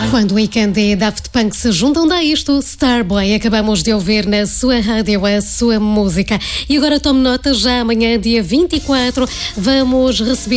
Quando o Weeknd e Daft Punk se juntam, dá isto, Starboy. Acabamos de ouvir na sua rádio a sua música. E agora tome nota, já amanhã, dia 24, vamos receber